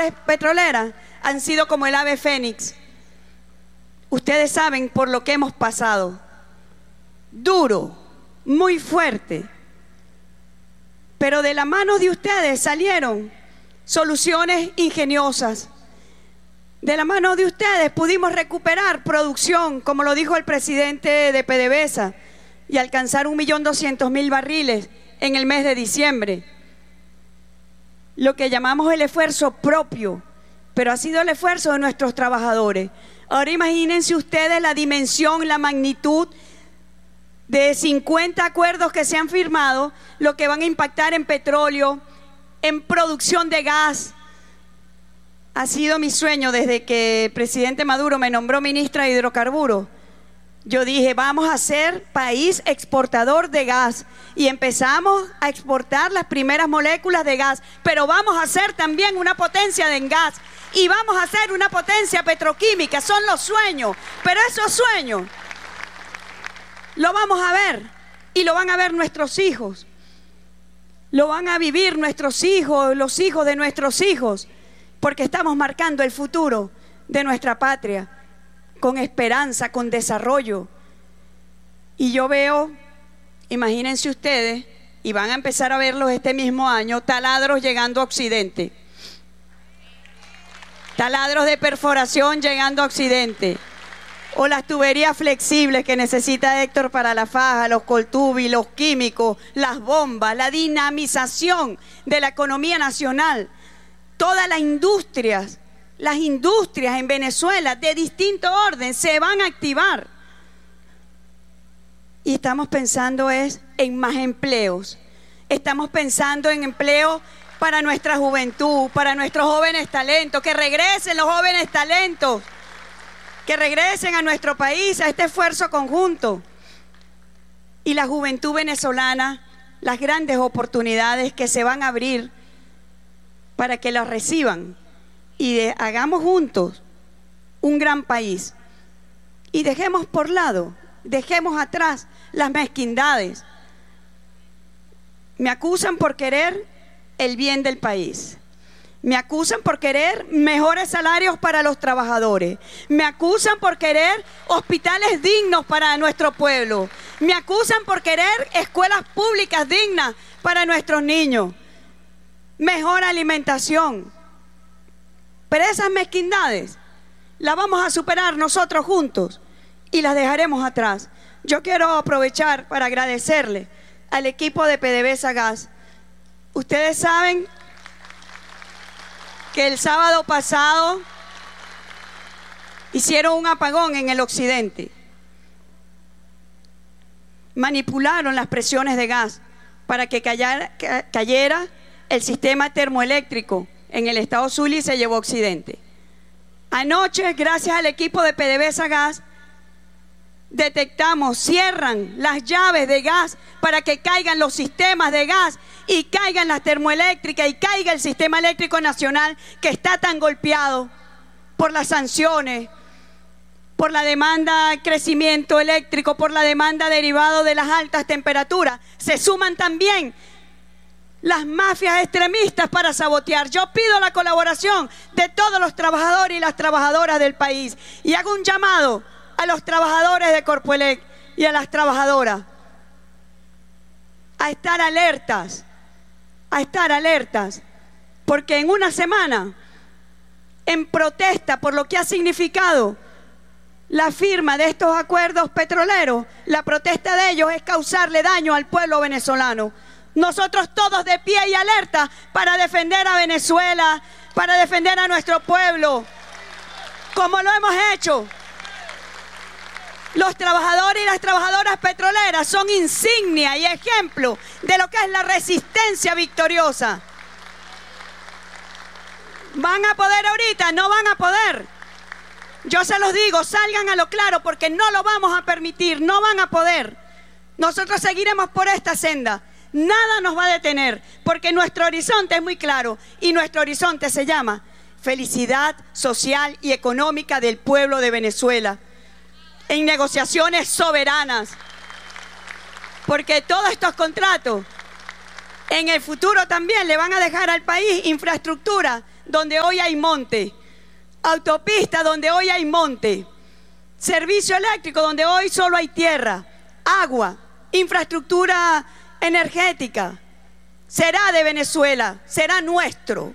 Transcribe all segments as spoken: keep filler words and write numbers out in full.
trabajadores petroleras han sido como el ave fénix. Ustedes saben por lo que hemos pasado. Duro, muy fuerte. Pero de la mano de ustedes salieron soluciones ingeniosas. De la mano de ustedes pudimos recuperar producción, como lo dijo el presidente de PDVSA, y alcanzar un millón doscientos mil barriles en el mes de diciembre. Lo que llamamos el esfuerzo propio, pero ha sido el esfuerzo de nuestros trabajadores. Ahora imagínense ustedes la dimensión, la magnitud de cincuenta acuerdos que se han firmado, lo que van a impactar en petróleo, en producción de gas. Ha sido mi sueño desde que el presidente Maduro me nombró ministra de hidrocarburos. Yo dije, vamos a ser país exportador de gas y empezamos a exportar las primeras moléculas de gas, pero vamos a ser también una potencia en gas y vamos a ser una potencia petroquímica. Son los sueños, pero esos sueños lo vamos a ver y lo van a ver nuestros hijos, lo van a vivir nuestros hijos, los hijos de nuestros hijos, porque estamos marcando el futuro de nuestra patria con esperanza, con desarrollo. Y yo veo, imagínense ustedes, y van a empezar a verlos este mismo año, taladros llegando a Occidente, taladros de perforación llegando a Occidente, o las tuberías flexibles que necesita Héctor para la faja, los coltubis, los químicos, las bombas, la dinamización de la economía nacional. Todas las industrias, las industrias en Venezuela de distinto orden se van a activar. Y estamos pensando es en más empleos. Estamos pensando en empleo para nuestra juventud, para nuestros jóvenes talentos, que regresen los jóvenes talentos, que regresen a nuestro país, a este esfuerzo conjunto. Y la juventud venezolana, las grandes oportunidades que se van a abrir para que las reciban y de, hagamos juntos un gran país y dejemos por lado, dejemos atrás las mezquindades. Me acusan por querer el bien del país, me acusan por querer mejores salarios para los trabajadores, me acusan por querer hospitales dignos para nuestro pueblo, me acusan por querer escuelas públicas dignas para nuestros niños, mejor alimentación. Pero esas mezquindades las vamos a superar nosotros juntos y las dejaremos atrás. Yo quiero aprovechar para agradecerle al equipo de PDVSA Gas. Ustedes saben que el sábado pasado hicieron un apagón en el occidente. Manipularon las presiones de gas para que cayera, cayera el sistema termoeléctrico en el estado Zulia y se llevó a Occidente. Anoche, gracias al equipo de PDVSA Gas, detectamos, cierran las llaves de gas para que caigan los sistemas de gas y caigan las termoeléctricas y caiga el sistema eléctrico nacional que está tan golpeado por las sanciones, por la demanda de crecimiento eléctrico, por la demanda derivada de las altas temperaturas. Se suman también las mafias extremistas para sabotear. Yo pido la colaboración de todos los trabajadores y las trabajadoras del país y hago un llamado a los trabajadores de Corpoelec y a las trabajadoras a estar alertas, a estar alertas, porque en una semana, en protesta por lo que ha significado la firma de estos acuerdos petroleros, la protesta de ellos es causarle daño al pueblo venezolano. Nosotros todos de pie y alerta para defender a Venezuela, para defender a nuestro pueblo, como lo hemos hecho. Los trabajadores y las trabajadoras petroleras son insignia y ejemplo de lo que es la resistencia victoriosa. ¿Van a poder ahorita? No van a poder. Yo se los digo, salgan a lo claro porque no lo vamos a permitir, no van a poder. Nosotros seguiremos por esta senda. Nada nos va a detener, porque nuestro horizonte es muy claro y nuestro horizonte se llama felicidad social y económica del pueblo de Venezuela en negociaciones soberanas, porque todos estos contratos en el futuro también le van a dejar al país infraestructura donde hoy hay monte, autopista donde hoy hay monte, servicio eléctrico donde hoy solo hay tierra, agua, infraestructura energética. Será de Venezuela, será nuestro.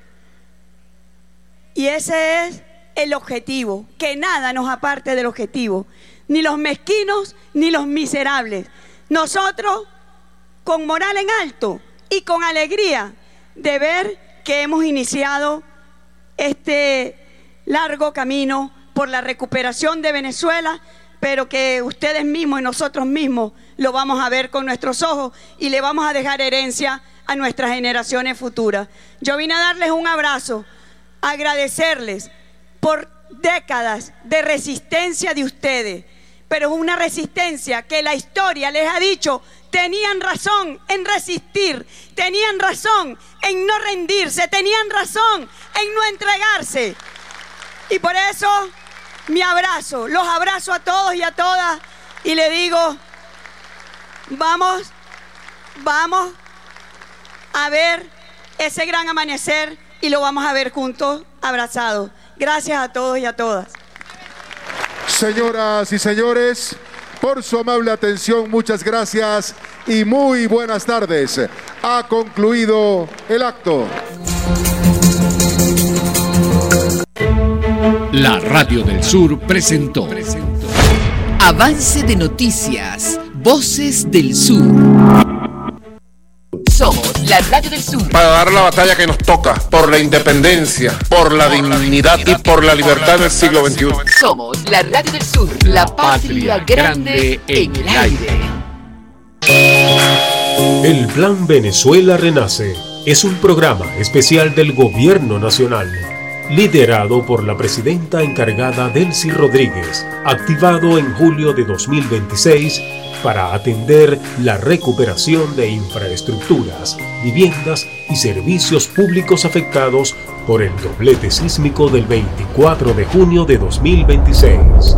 Y ese es el objetivo, que nada nos aparte del objetivo, ni los mezquinos ni los miserables. Nosotros, con moral en alto y con alegría de ver que hemos iniciado este largo camino por la recuperación de Venezuela, pero que ustedes mismos y nosotros mismos lo vamos a ver con nuestros ojos y le vamos a dejar herencia a nuestras generaciones futuras. Yo vine a darles un abrazo, a agradecerles por décadas de resistencia de ustedes, pero es una resistencia que la historia les ha dicho, tenían razón en resistir, tenían razón en no rendirse, tenían razón en no entregarse. Y por eso mi abrazo, los abrazo a todos y a todas y le digo, vamos, vamos a ver ese gran amanecer y lo vamos a ver juntos, abrazados. Gracias a todos y a todas. Señoras y señores, por su amable atención, muchas gracias y muy buenas tardes. Ha concluido el acto. La Radio del Sur presentó Avance de Noticias, Voces del Sur. Somos la Radio del Sur. Para dar la batalla que nos toca por la independencia, por la dignidad y por la libertad del siglo veintiuno. Somos la Radio del Sur, la patria grande en el aire. El Plan Venezuela Renace es un programa especial del Gobierno Nacional, liderado por la presidenta encargada Delcy Rodríguez, activado en julio de dos mil veintiséis para atender la recuperación de infraestructuras, viviendas y servicios públicos afectados por el doblete sísmico del veinticuatro de junio de dos mil veintiséis.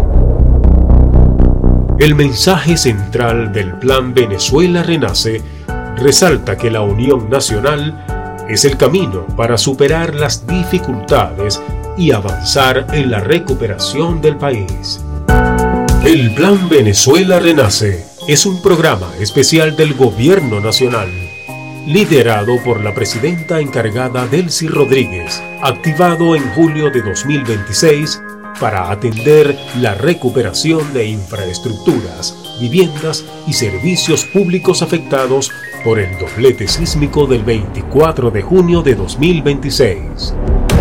El mensaje central del Plan Venezuela Renace resalta que la Unión Nacional es el camino para superar las dificultades y avanzar en la recuperación del país. El Plan Venezuela Renace es un programa especial del Gobierno Nacional, liderado por la presidenta encargada Delcy Rodríguez, activado en julio de dos mil veintiséis para atender la recuperación de infraestructuras, viviendas y servicios públicos afectados por el doblete sísmico del veinticuatro de junio de dos mil veintiséis.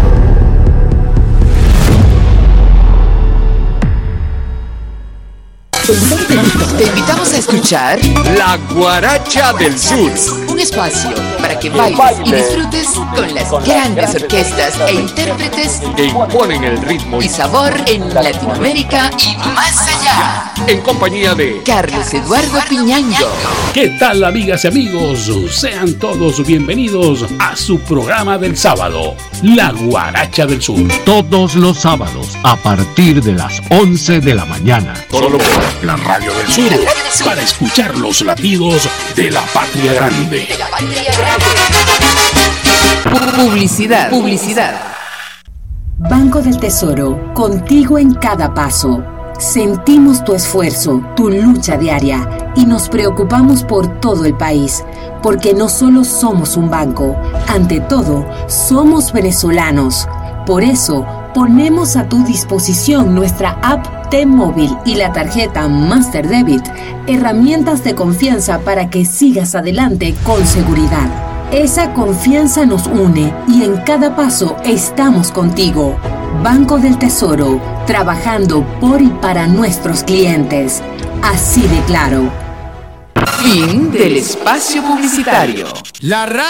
Te invitamos a escuchar La Guaracha del Sur, un espacio para que bailes y disfrutes con las grandes orquestas e intérpretes que imponen el ritmo y sabor en Latinoamérica y más allá. En compañía de Carlos Eduardo Piñango. ¿Qué tal, amigas y amigos? Sean todos bienvenidos a su programa del sábado, La Guaracha del Sur. Todos los sábados a partir de las once de la mañana. Solo por la Radio del Sur, para escuchar los latidos de la patria grande. De la patria grande. Publicidad. Publicidad. Banco del Tesoro, contigo en cada paso. Sentimos tu esfuerzo, tu lucha diaria y nos preocupamos por todo el país, porque no solo somos un banco, ante todo, somos venezolanos. Por eso, ponemos a tu disposición nuestra app T-Móvil y la tarjeta Master Debit, herramientas de confianza para que sigas adelante con seguridad. Esa confianza nos une y en cada paso estamos contigo. Banco del Tesoro, trabajando por y para nuestros clientes. Así de claro. Fin del espacio publicitario. La